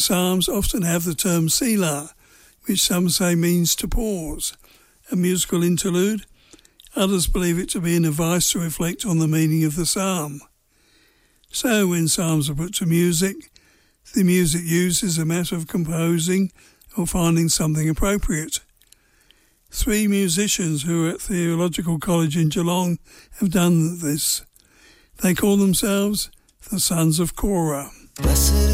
Psalms often have the term Selah, which some say means to pause, a musical interlude. Others believe it to be an advice to reflect on the meaning of the psalm. So when psalms are put to music, the music used is a matter of composing or finding something appropriate. 3 musicians who are at Theological College in Geelong have done this. They call themselves the Sons of Korah. Blessed